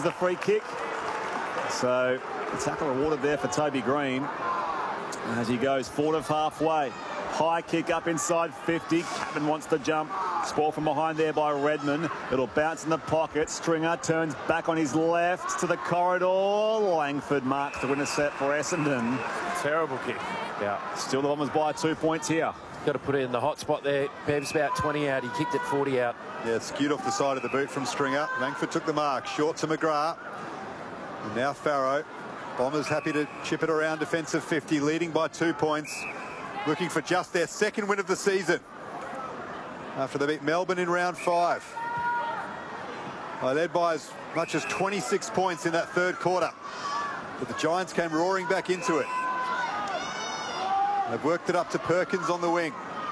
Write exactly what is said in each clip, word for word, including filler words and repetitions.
the free kick. So the tackle rewarded there for Toby Green as he goes forward of halfway. High kick up inside fifty. Captain wants to jump. Spoil from behind there by Redmond. It'll bounce in the pocket. Stringer turns back on his left to the corridor. Langford marks the winner set for Essendon. Terrible kick. Yeah, still the Bombers by two points here. Got to put it in the hot spot there. Bev's about twenty out. He kicked it forty out. Yeah, skewed off the side of the boot from Stringer. Langford took the mark. Short to McGrath. And now Farrow. Bombers happy to chip it around defensive fifty, leading by two points. Looking for just their second win of the season after they beat Melbourne in round five. They led by as much as twenty-six points in that third quarter. But the Giants came roaring back into it. They've worked it up to Perkins on the wing.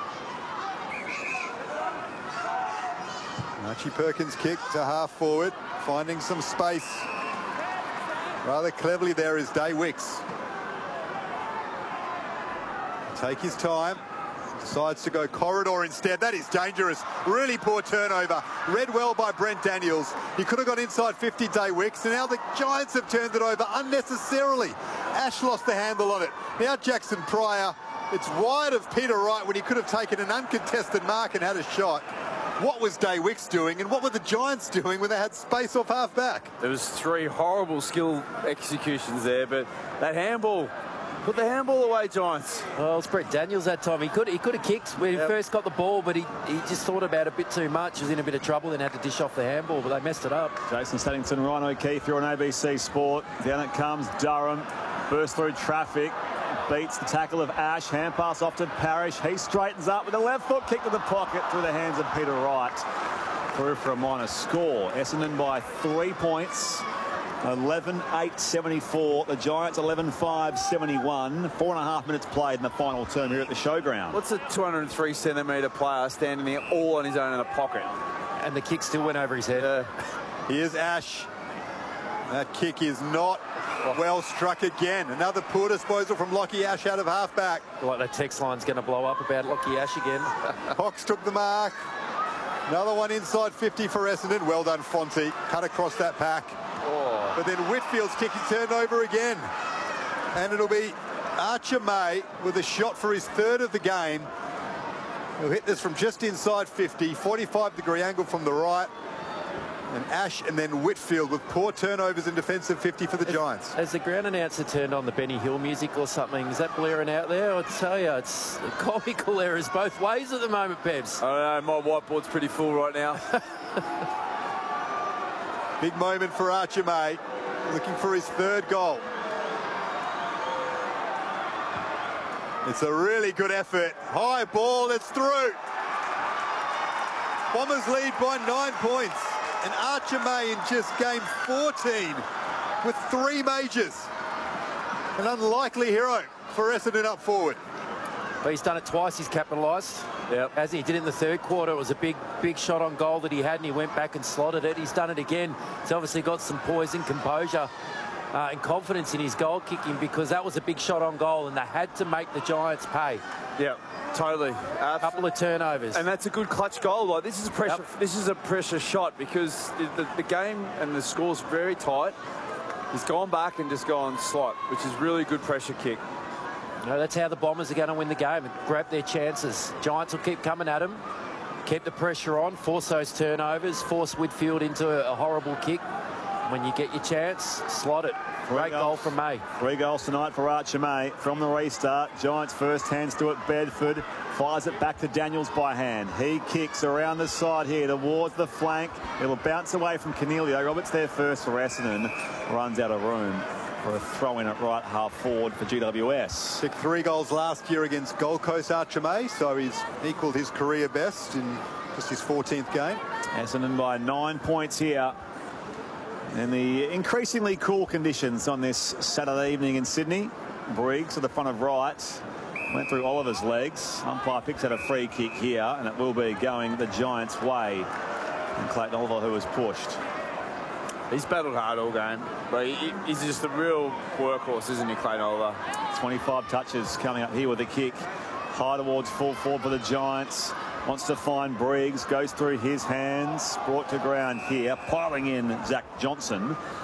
Archie Perkins kick to half forward, finding some space. Rather cleverly there is Day Wicks. Take his time. Decides to go corridor instead. That is dangerous. Really poor turnover. Read well by Brent Daniels. He could have got inside fifty, Day Wicks, and now the Giants have turned it over unnecessarily. Ash lost the handle on it. Now Jackson Pryor. It's wide of Peter Wright when he could have taken an uncontested mark and had a shot. What was Day Wicks doing, and what were the Giants doing when they had space off half back? There was three horrible skill executions there, but that handball, put the handball away, Giants. Well, it's Brett Daniels that time. He could he could have kicked when Yep. he first got the ball, but he, he just thought about it a bit too much. He was in a bit of trouble and had to dish off the handball, but they messed it up. Jason Staddington, Ryan O'Keefe, you're on A B C Sport. Down it comes Durham. Burst through traffic. Beats the tackle of Ash. Hand pass off to Parrish. He straightens up with a left foot kick to the pocket through the hands of Peter Wright. Through for a minor score. Essendon by three points. eleven eight seventy-four. The Giants eleven five seventy-one. Four and a half minutes played in the final term here at the showground. What's a two hundred three centimetre player standing there all on his own in a pocket? And the kick still went over his head. Uh, Here's Ash. That kick is not well struck again. Another poor disposal from Lockie Ash out of halfback. Like the text line's going to blow up about Lockie Ash again. Hawks took the mark. Another one inside fifty for Essendon. Well done, Fonte. Cut across that pack. oh. But then Whitfield's kick is turned over again. And it'll be Archer May with a shot for his third of the game. He'll hit this from just inside fifty. forty-five degree angle from the right. And Ash and then Whitfield with poor turnovers in defensive fifty for the Giants. Has the ground announcer turned on the Benny Hill music or something? Is that blaring out there? I tell you, it's comical errors both ways at the moment, Pebs. I don't know, my whiteboard's pretty full right now. Big moment for Archer May, looking for his third goal. It's a really good effort. High ball, it's through. Bombers lead by nine points. And Archer May in just game fourteen with three majors. An unlikely hero for Essendon up forward. But he's done it twice. He's capitalised. Yep. As he did in the third quarter, it was a big, big shot on goal that he had, and he went back and slotted it. He's done it again. He's obviously got some poise and composure uh, and confidence in his goal kicking, because that was a big shot on goal, and they had to make the Giants pay. Yeah, totally. A couple of turnovers. And that's a good clutch goal. Like, this is a pressure. Yep. This is a pressure shot, because the, the, the game and the score's very tight. He's gone back and just gone slot, which is really good pressure kick. No, that's how the Bombers are going to win the game and grab their chances. Giants will keep coming at them, keep the pressure on, force those turnovers, force Whitfield into a, a horrible kick. When you get your chance, slot it. Great goal from May. Three goals tonight for Archer May from the restart. Giants first, hands to it. Bedford fires it back to Daniels by hand. He kicks around the side here towards the flank. It'll bounce away from Cornelio. Roberts there first for Essendon. Runs out of room for a throw in at right half forward for G W S. Took three goals last year against Gold Coast Archer May, so he's equalled his career best in just his fourteenth game. Essendon by nine points here. And the increasingly cool conditions on this Saturday evening in Sydney. Briggs to the front of right. Went through Oliver's legs. Umpire picks out a free kick here, and it will be going the Giants' way. And Clayton Oliver, who was pushed. He's battled hard all game. But he, he's just a real workhorse, isn't he, Clayton Oliver? twenty-five touches coming up here with the kick. High towards full forward for the Giants. Wants to find Briggs. Goes through his hands. Brought to ground here. Piling in Zach Johnson.